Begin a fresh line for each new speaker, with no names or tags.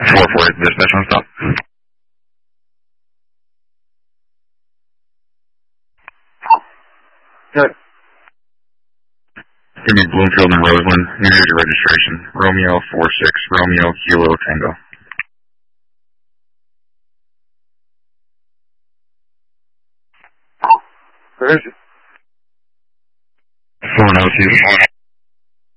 448, dispatch on stop.
Good.
Give me Bloomfield and Roseland, New Jersey registration. Romeo 46, Romeo Kilo Tango.
Where is it?
402.